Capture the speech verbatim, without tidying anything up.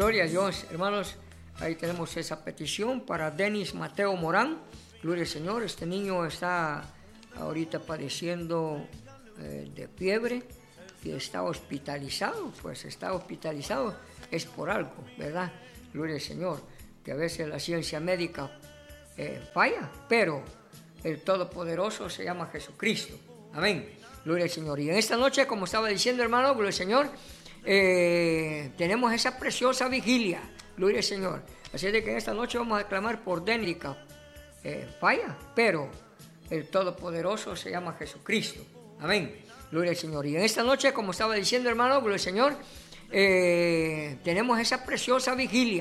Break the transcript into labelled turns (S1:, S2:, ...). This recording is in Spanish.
S1: Gloria a Dios, hermanos. Ahí tenemos esa petición para Denis Mateo Morán. Gloria al Señor. Este niño está ahorita padeciendo eh, de fiebre y está hospitalizado. Pues está hospitalizado es por algo, ¿verdad? Gloria al Señor. Que a veces la ciencia médica eh, falla, pero el Todopoderoso se llama Jesucristo. Amén. Gloria al Señor. Y en esta noche, como estaba diciendo, hermano, gloria al Señor, eh, tenemos esa preciosa vigilia. Gloria al Señor. Así de que en esta noche vamos a clamar por Dénica. Eh, falla, pero el Todopoderoso se llama Jesucristo. Amén. Gloria al Señor. Y en esta noche, como estaba diciendo, hermano, gloria al Señor, eh, tenemos esa preciosa vigilia.